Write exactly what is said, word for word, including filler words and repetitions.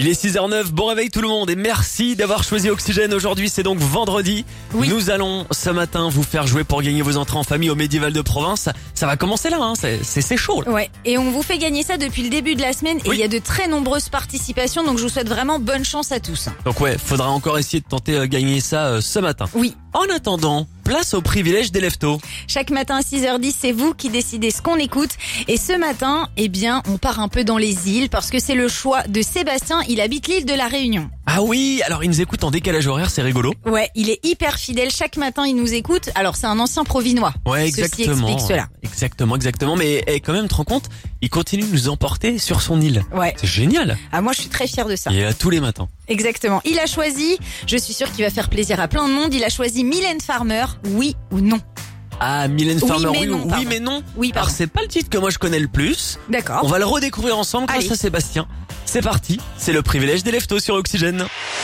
Il est six heures neuf, bon réveil tout le monde et merci d'avoir choisi Oxygène. Aujourd'hui c'est donc vendredi. Oui. Nous allons ce matin vous faire jouer pour gagner vos entrées en famille au Médiéval de Provence. Ça va commencer là, hein. c'est, c'est, c'est chaud là. Ouais, et on vous fait gagner ça depuis le début de la semaine et il Oui. y a de très nombreuses participations, donc je vous souhaite vraiment bonne chance à tous. Donc ouais, faudra encore essayer de tenter de gagner ça euh, ce matin. Oui, En attendant, place au privilège des leftos. chaque matin à six heures dix, c'est vous qui décidez ce qu'on écoute. Et ce matin, eh bien, on part un peu dans les îles parce que c'est le choix de Sébastien, il habite l'île de la Réunion. Ah oui, alors il nous écoute en décalage horaire, c'est rigolo. Ouais, il est hyper fidèle, chaque matin il nous écoute. Alors c'est un ancien provinois. Ouais, Ceci exactement. explique cela. Exactement, exactement. Mais eh, quand même, te rends compte, il continue de nous emporter sur son île. Ouais. C'est génial. Ah, moi je suis très fière de ça. Il est là tous les matins. Exactement. Il a choisi, je suis sûre qu'il va faire plaisir à plein de monde, il a choisi Mylène Farmer, oui ou non. Ah, Mylène Oui, Farmer, mais oui, non, oui, pardon. mais non. Oui, Alors pardon. c'est pas le titre que moi je connais le plus. D'accord. On va le redécouvrir ensemble grâce Allez. à Sébastien. C'est parti, c'est le privilège des leftos sur Oxygène.